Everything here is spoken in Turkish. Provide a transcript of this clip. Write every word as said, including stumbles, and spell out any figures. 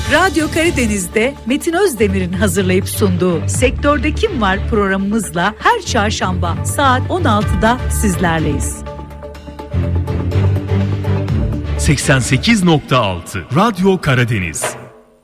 Radyo Karadeniz'de Metin Özdemir'in hazırlayıp sunduğu Sektörde Kim Var programımızla her çarşamba saat on altıda sizlerleyiz. seksen sekiz nokta altı Radyo Karadeniz.